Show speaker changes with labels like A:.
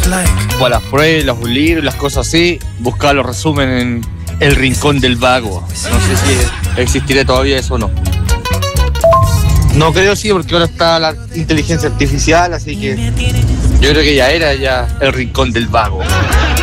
A: Para las pruebas, un libro, las cosas así, buscar los resúmenes en El Rincón del Vago. No sé si existirá todavía eso o no. No creo, sí, porque ahora está la inteligencia artificial, así que yo creo que ya era El Rincón del Vago.